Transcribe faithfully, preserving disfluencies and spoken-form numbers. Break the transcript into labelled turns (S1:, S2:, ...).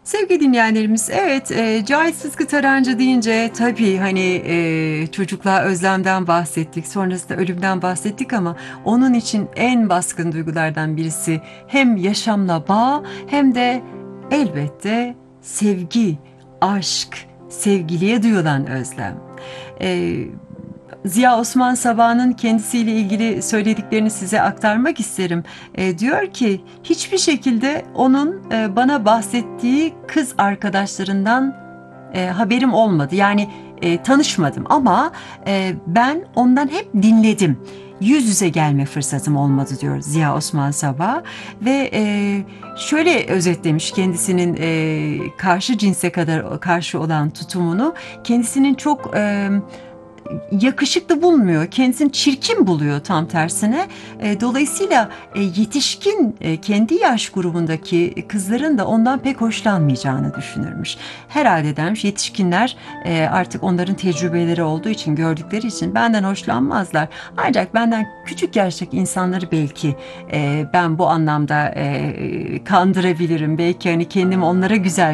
S1: Sevgili dinleyenlerimiz, evet, eee, Cahit Sıtkı Tarancı deyince tabii, hani, eee, çocukluğa özlemden bahsettik, sonrasında ölümden bahsettik ama onun için en baskın duygulardan birisi hem yaşamla bağ hem de elbette sevgi, aşk, sevgiliye duyulan özlem. Eee, Ziya Osman Sabah'ın kendisiyle ilgili söylediklerini size aktarmak isterim. Eee, diyor ki, hiçbir şekilde onun, eee, bana bahsettiği kız arkadaşlarından, eee, haberim olmadı. Yani, eee, tanışmadım ama, eee, ben ondan hep dinledim. Yüz yüze gelme fırsatım olmadı diyor Ziya Osman Sabah ve, eee, şöyle özetlemiş kendisinin, eee, karşı cinse kadar karşı olan tutumunu. Kendisinin çok, emm yakışıklı bulmuyor, kendisini çirkin buluyor tam tersine. Eee, dolayısıyla, eee, yetişkin, eee, kendi yaş grubundaki kızların da ondan pek hoşlanmayacağını düşünürmüş. Herhâlde demiş, yetişkinler, eee, artık onların tecrübeleri olduğu için, gördükleri için benden hoşlanmazlar. Ancak benden küçük yaştaki insanları belki, eee, ben bu anlamda, eee, kandırabilirim. Belki, hani, kendimi onlara güzel